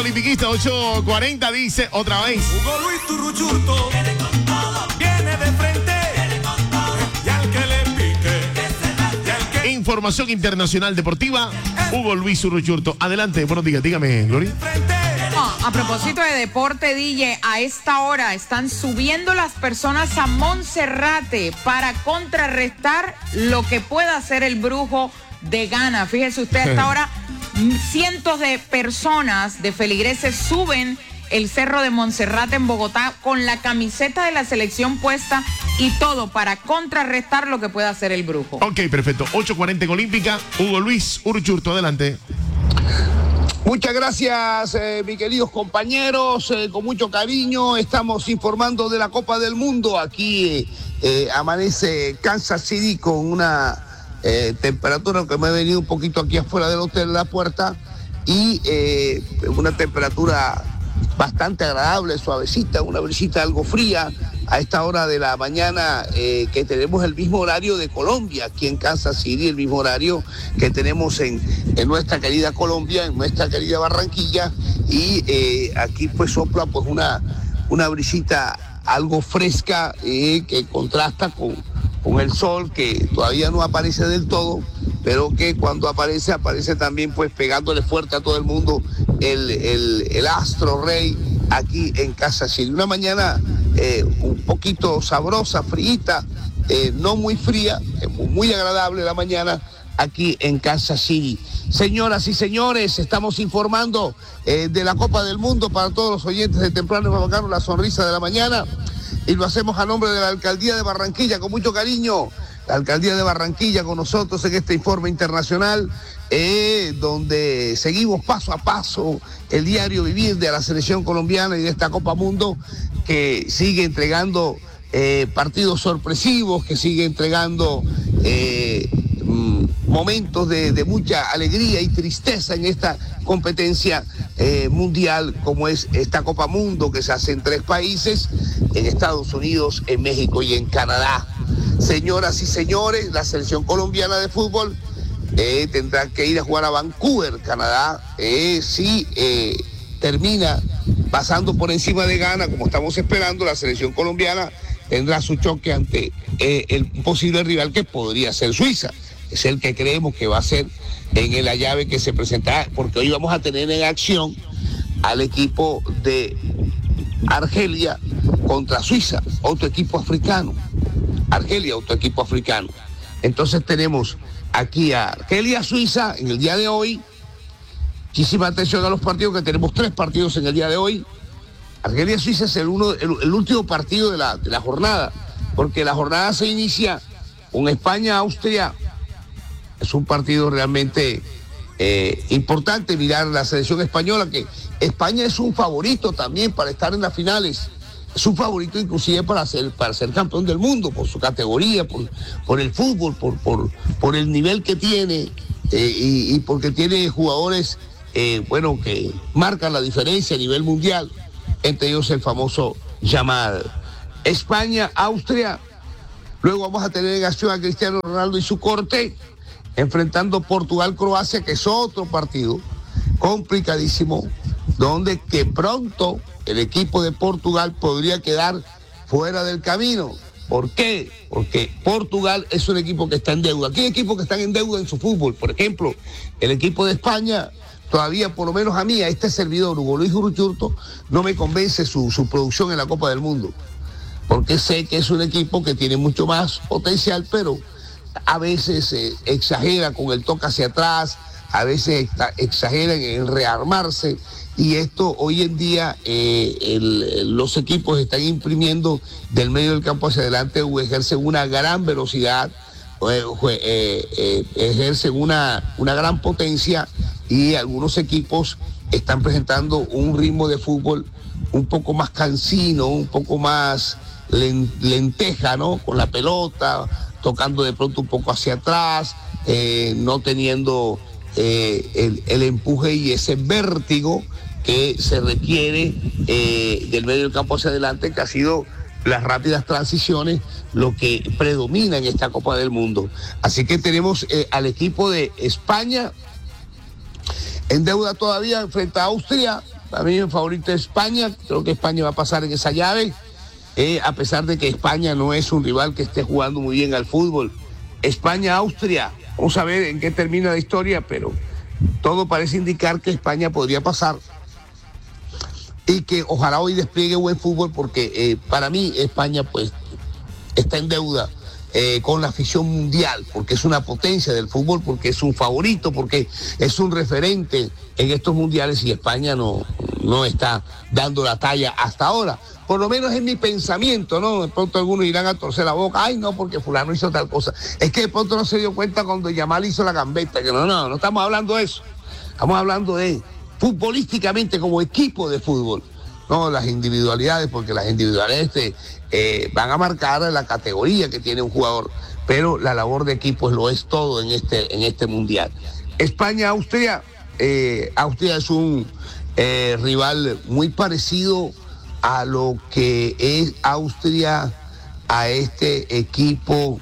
Olimpiquista 8:40 dice otra vez. Hugo Luis Turruchurto viene de frente y al que le pique y al que Información internacional deportiva. Hugo Luis Urruchurto. Adelante, buenos días, dígame, Gloria. A propósito de deporte, DJ, a esta hora están subiendo las personas a Monserrate para contrarrestar lo que pueda hacer el brujo de Ghana. Fíjese usted, hasta ahora cientos de personas, de feligreses, suben el Cerro de Monserrate en Bogotá con la camiseta de la selección puesta y todo para contrarrestar lo que pueda hacer el brujo. Ok, perfecto. 8:40 en Olímpica. Hugo Luis Urruchurto, adelante. Muchas gracias, mis queridos compañeros. Con mucho cariño estamos informando de la Copa del Mundo. Aquí amanece Kansas City con una temperatura que me ha venido un poquito aquí afuera del hotel de la puerta y una temperatura bastante agradable, suavecita, una brisita algo fría a esta hora de la mañana, que tenemos el mismo horario de Colombia aquí en Kansas City, el mismo horario que tenemos en nuestra querida Colombia, en nuestra querida Barranquilla, y aquí pues sopla pues una brisita algo fresca que contrasta con el sol, que todavía no aparece del todo, pero que cuando aparece también pues pegándole fuerte a todo el mundo el astro rey aquí en Kansas City. Una mañana un poquito sabrosa, fríita, no muy fría, muy agradable la mañana aquí en Kansas City. Señoras y señores, estamos informando de la Copa del Mundo para todos los oyentes de Temprano y Bacano, la sonrisa de la mañana. Y lo hacemos a nombre de la Alcaldía de Barranquilla, con mucho cariño. La Alcaldía de Barranquilla con nosotros en este informe internacional, donde seguimos paso a paso el diario vivir de la selección colombiana y de esta Copa Mundo, que sigue entregando partidos sorpresivos, que sigue entregando momentos de mucha alegría y tristeza en esta competencia mundial, como es esta Copa Mundo, que se hace en 3 países, en Estados Unidos, en México y en Canadá. Señoras y señores, la selección colombiana de fútbol tendrá que ir a jugar a Vancouver, Canadá, si termina pasando por encima de Ghana, como estamos esperando. La selección colombiana tendrá su choque ante el posible rival que podría ser Suiza. Es el que creemos que va a ser en la llave que se presentará, porque hoy vamos a tener en acción al equipo de Argelia contra Suiza, otro equipo africano. Argelia, otro equipo africano. Entonces tenemos aquí a Argelia, Suiza en el día de hoy. Muchísima atención a los partidos, que tenemos 3 partidos en el día de hoy. Argelia, Suiza es el último partido de la jornada, porque la jornada se inicia con España, Austria. Es un partido realmente importante mirar la selección española, que España es un favorito también para estar en las finales. Es un favorito inclusive para ser campeón del mundo, por su categoría, por el fútbol, por el nivel que tiene, y porque tiene jugadores que marcan la diferencia a nivel mundial, entre ellos el famoso Yamal. España, Austria. Luego vamos a tener en acción a Cristiano Ronaldo y su corte, enfrentando Portugal-Croacia, que es otro partido complicadísimo, donde que pronto el equipo de Portugal podría quedar fuera del camino. ¿Por qué? Porque Portugal es un equipo que está en deuda. Aquí hay equipos que están en deuda en su fútbol. Por ejemplo, el equipo de España, todavía, por lo menos a mí, a este servidor, Hugo Luis Urruchurto, no me convence su producción en la Copa del Mundo, porque sé que es un equipo que tiene mucho más potencial, pero a veces exagera con el toque hacia atrás, a veces exagera en rearmarse, y esto hoy en día los equipos están imprimiendo del medio del campo hacia adelante, o ejercen una gran velocidad, ejercen una gran potencia, y algunos equipos están presentando un ritmo de fútbol un poco más cansino, un poco más lenteja, ¿no? Con la pelota, tocando de pronto un poco hacia atrás, no teniendo el empuje y ese vértigo que se requiere del medio del campo hacia adelante, que ha sido las rápidas transiciones lo que predomina en esta Copa del Mundo. Así que tenemos al equipo de España en deuda todavía frente a Austria, Para mí mi favorito es España. Creo que España va a pasar en esa llave. A pesar de que España no es un rival que esté jugando muy bien al fútbol. España-Austria. Vamos a ver en qué termina la historia, pero todo parece indicar que España podría pasar. Y que ojalá hoy despliegue buen fútbol, porque para mí España pues está en deuda con la afición mundial, porque es una potencia del fútbol, porque es un favorito, porque es un referente en estos mundiales, y España no está dando la talla hasta ahora. Por lo menos es mi pensamiento, ¿no? De pronto algunos irán a torcer la boca, ay no, porque fulano hizo tal cosa. Es que de pronto no se dio cuenta cuando Yamal hizo la gambeta, que no estamos hablando de eso. Estamos hablando de futbolísticamente como equipo de fútbol, no las individualidades, porque las individualidades van a marcar la categoría que tiene un jugador, pero la labor de equipo lo es todo en este mundial. España-Austria, Austria es un rival muy parecido a lo que es Austria, a este equipo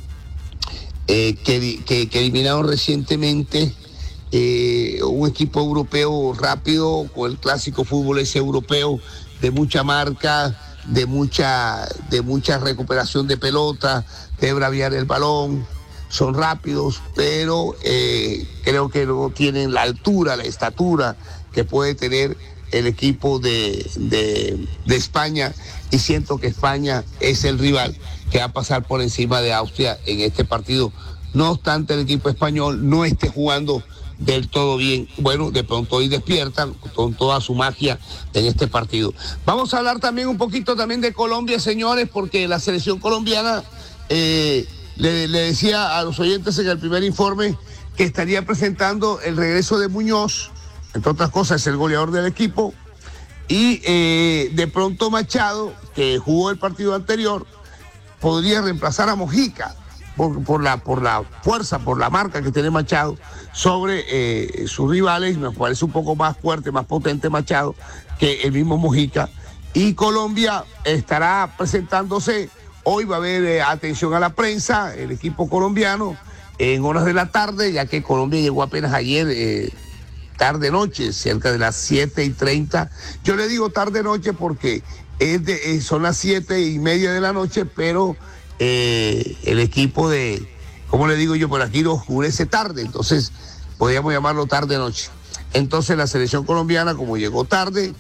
que eliminaron recientemente, un equipo europeo rápido, con el clásico fútbol ese europeo de mucha marca, de mucha recuperación de pelota, de braviar el balón. Son rápidos, pero creo que no tienen la altura, la estatura que puede tener el equipo de España, y siento que España es el rival que va a pasar por encima de Austria en este partido. No obstante, el equipo español no esté jugando del todo bien. Bueno, de pronto hoy despiertan con toda su magia en este partido. Vamos a hablar también un poquito también de Colombia, señores, porque la selección colombiana, le decía a los oyentes en el primer informe que estaría presentando el regreso de Muñoz, entre otras cosas es el goleador del equipo, y de pronto Machado, que jugó el partido anterior, podría reemplazar a Mojica por la fuerza, por la marca que tiene Machado sobre sus rivales. Me parece un poco más fuerte, más potente Machado que el mismo Mojica. Y Colombia estará presentándose, hoy va a haber atención a la prensa, el equipo colombiano, en horas de la tarde, ya que Colombia llegó apenas ayer, tarde-noche, cerca de las 7:30. Yo le digo tarde-noche porque son las 7:30 de la noche, pero el equipo ¿cómo le digo yo? Por aquí lo oscurece tarde, entonces podríamos llamarlo tarde-noche. Entonces la selección colombiana, como llegó tarde,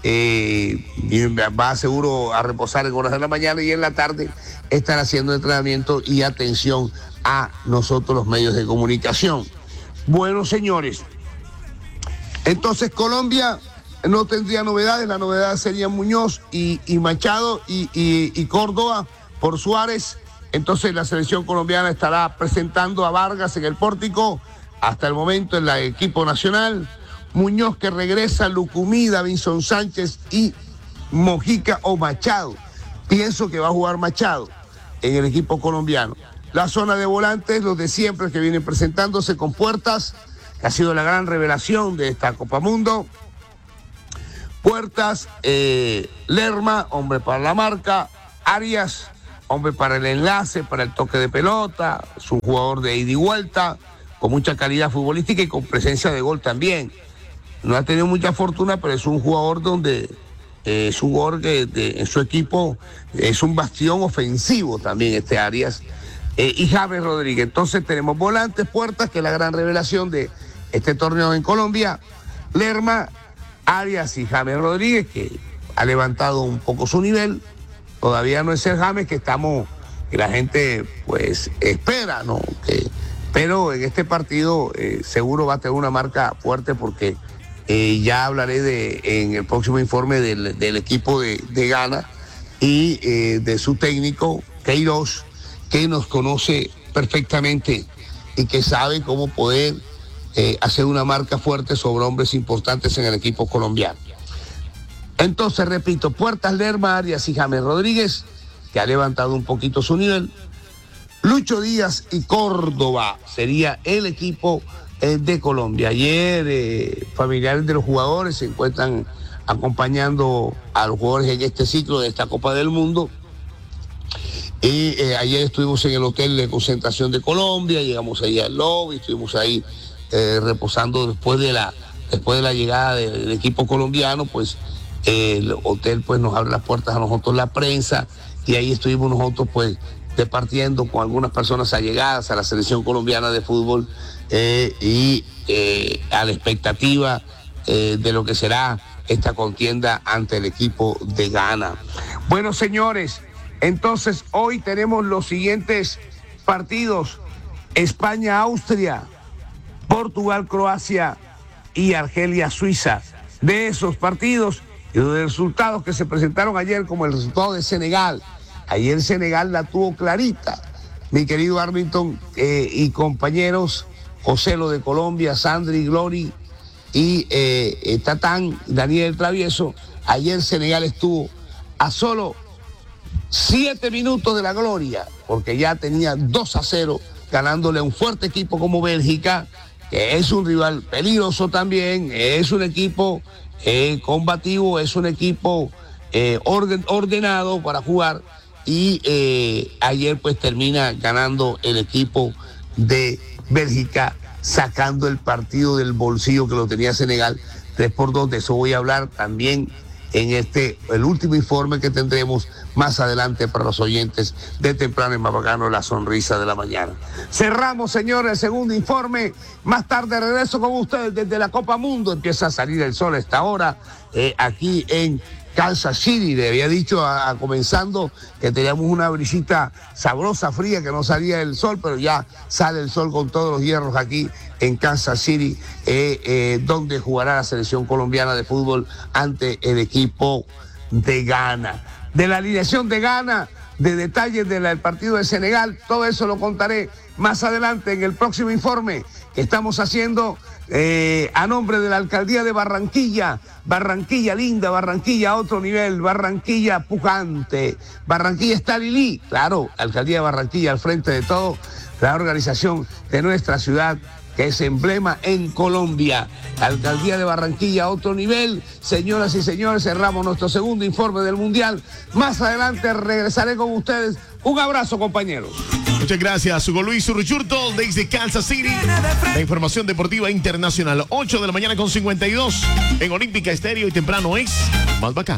va seguro a reposar en horas de la mañana, y en la tarde están haciendo entrenamiento y atención a nosotros los medios de comunicación. Bueno, señores, entonces Colombia no tendría novedades, la novedad sería Muñoz y Machado y Córdoba por Suárez. Entonces la selección colombiana estará presentando a Vargas en el pórtico hasta el momento en el equipo nacional. Muñoz, que regresa, Lucumí, Davinson Sánchez y Mojica o Machado. Pienso que va a jugar Machado en el equipo colombiano. La zona de volantes, los de siempre que vienen presentándose, con Puertas, que ha sido la gran revelación de esta Copa Mundo. Puertas, Lerma, hombre para la marca, Arias, hombre para el enlace, para el toque de pelota, es un jugador de ida y vuelta, con mucha calidad futbolística y con presencia de gol también. No ha tenido mucha fortuna, pero es un jugador es un jugador que en su equipo es un bastión ofensivo también, Arias, y James Rodríguez. Entonces tenemos volantes, Puertas, que es la gran revelación de este torneo en Colombia, Lerma, Arias y James Rodríguez, que ha levantado un poco su nivel. Todavía no es el James que la gente pues espera, ¿no? Pero en este partido seguro va a tener una marca fuerte, porque ya hablaré en el próximo informe del equipo de Ghana y de su técnico, Queiroz, que nos conoce perfectamente y que sabe cómo poder hacer una marca fuerte sobre hombres importantes en el equipo colombiano. Entonces, repito, Puertas, Lerma, Arias y James Rodríguez, que ha levantado un poquito su nivel. Lucho Díaz y Córdoba sería el equipo de Colombia. Ayer familiares de los jugadores se encuentran acompañando a los jugadores en este ciclo de esta Copa del Mundo. Y ayer estuvimos en el hotel de concentración de Colombia, llegamos ahí al lobby, estuvimos ahí reposando después de la después de la llegada del equipo colombiano, pues el hotel pues nos abre las puertas a nosotros, la prensa, y ahí estuvimos nosotros pues departiendo con algunas personas allegadas a la selección colombiana de fútbol y a la expectativa de lo que será esta contienda ante el equipo de Ghana. Bueno, señores, entonces hoy tenemos los siguientes partidos: España-Austria, Portugal-Croacia y Argelia-Suiza. De esos partidos y de los resultados que se presentaron ayer, como el resultado de Senegal. Ayer Senegal la tuvo clarita, mi querido Arlington y compañeros, José Lo de Colombia, Sandri, Glory y Tatán, Daniel Travieso. Ayer Senegal estuvo a solo 7 minutos de la gloria, porque ya tenía 2-0, ganándole a un fuerte equipo como Bélgica, que es un rival peligroso también, es un equipo combativo, es un equipo ordenado para jugar, y ayer pues termina ganando el equipo de Bélgica, sacando el partido del bolsillo que lo tenía Senegal 3-2. De eso voy a hablar también en el último informe que tendremos más adelante para los oyentes de Temprano y más bacano, la sonrisa de la mañana. Cerramos, señores, el segundo informe. Más tarde regreso con ustedes desde la Copa Mundo. Empieza a salir el sol a esta hora aquí en Kansas City. Le había dicho comenzando que teníamos una brisita sabrosa, fría, que no salía el sol, pero ya sale el sol con todos los hierros aquí en Kansas City, donde jugará la selección colombiana de fútbol ante el equipo de Ghana. De la alineación de Ghana, de detalles del partido de Senegal, todo eso lo contaré más adelante en el próximo informe que estamos haciendo a nombre de la Alcaldía de Barranquilla. Barranquilla linda, Barranquilla a otro nivel, Barranquilla pujante, Barranquilla está Lili, claro, Alcaldía de Barranquilla al frente de todo, la organización de nuestra ciudad, que es emblema en Colombia. Alcaldía de Barranquilla a otro nivel. Señoras y señores, cerramos nuestro segundo informe del Mundial. Más adelante regresaré con ustedes. Un abrazo, compañeros. Muchas gracias, Hugo Luis Urruchurto, desde Kansas City. La información deportiva internacional, 8 de la mañana con 52 en Olímpica Estéreo, y temprano es más bacán.